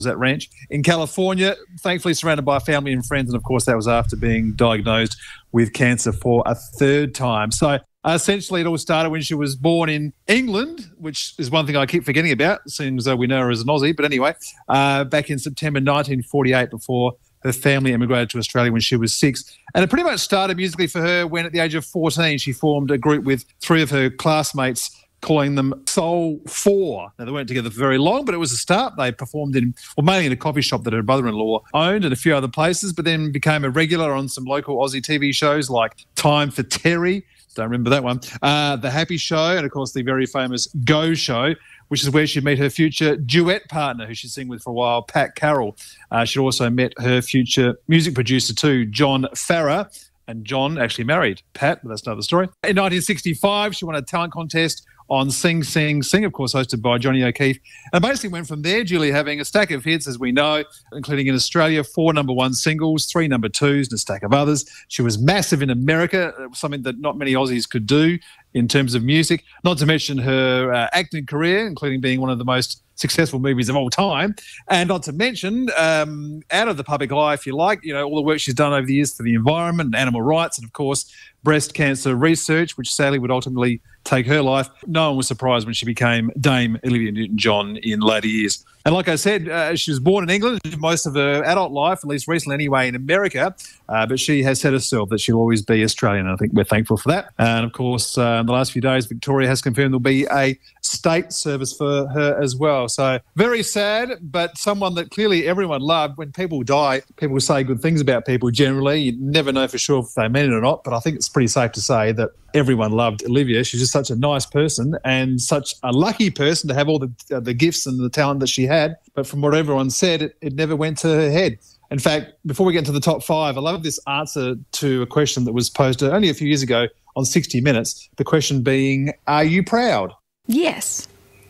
that ranch in California, thankfully surrounded by family and friends. And, of course, that was after being diagnosed with cancer for a third time. So essentially it all started when she was born in England, which is one thing I keep forgetting about, seeing as though we know her as an Aussie. But anyway, back in September 1948, before her family emigrated to Australia when she was 6. And it pretty much started musically for her when at the age of 14 she formed a group with 3 of her classmates, calling them Soul 4. Now, they weren't together for very long, but it was a start. They performed mainly in a coffee shop that her brother-in-law owned and a few other places, but then became a regular on some local Aussie TV shows like Time for Terry. Don't remember that one. The Happy Show, and, of course, the very famous Go Show, which is where she'd meet her future duet partner, who she'd sing with for a while, Pat Carroll. She'd also met her future music producer too, John Farrar, and John actually married Pat, but that's another story. In 1965, she won a talent contest on Sing Sing Sing, of course, hosted by Johnny O'Keefe. And basically went from there, Julie, having a stack of hits, as we know, including in Australia, 4 number 1 singles, 3 number 2s, and a stack of others. She was massive in America, something that not many Aussies could do in terms of music, not to mention her acting career, including being one of the most successful movies of all time, and not to mention out of the public eye, if you like, all the work she's done over the years for the environment and animal rights, and of course breast cancer research, which sadly would ultimately take her life. No one was surprised when she became Dame Olivia Newton-John in later years. And like I said, she was born in England, most of her adult life, at least recently anyway, in America, but she has said herself that she'll always be Australian, and I think we're thankful for that. And of course, in the last few days, Victoria has confirmed there'll be a state service for her as well. So very sad, but someone that clearly everyone loved. When people die, people say good things about people generally. You never know for sure if they mean it or not, but I think it's pretty safe to say that everyone loved Olivia. She's just such a nice person and such a lucky person to have all the gifts and the talent that she had. But from what everyone said, it never went to her head. In fact, before we get into the top 5, I love this answer to a question that was posed only a few years ago on 60 Minutes, the question being, are you proud? Yes.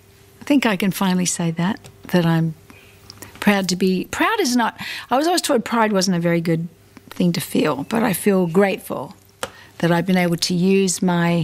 I think I can finally say that I'm proud to be. Proud is not, I was always told pride wasn't a very good thing to feel, but I feel grateful that I've been able to use my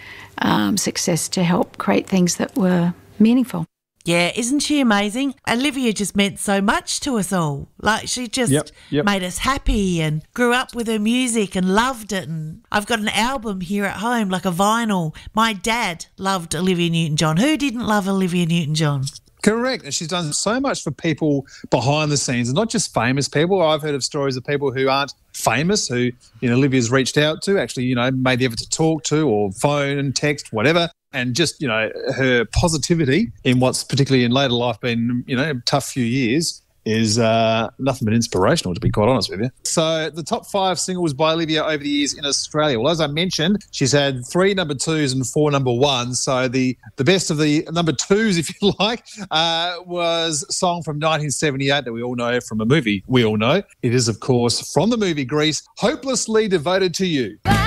success to help create things that were meaningful. Yeah, isn't she amazing? Olivia just meant so much to us all. Like, she just made us happy and grew up with her music and loved it. And I've got an album here at home, like a vinyl. My dad loved Olivia Newton-John. Who didn't love Olivia Newton-John? Correct. And she's done so much for people behind the scenes, and not just famous people. I've heard of stories of people who aren't famous, who, Olivia's reached out to, actually, made the effort to talk to, or phone and text, whatever. And just, her positivity in what's particularly in later life been, a tough few years is nothing but inspirational, to be quite honest with you. So the top 5 singles by Olivia over the years in Australia. Well, as I mentioned, she's had 3 number 2s and 4 number 1s. So the best of the number 2s, if you like, was a song from 1978 that we all know from a movie we all know. It is, of course, from the movie Grease, Hopelessly Devoted to You.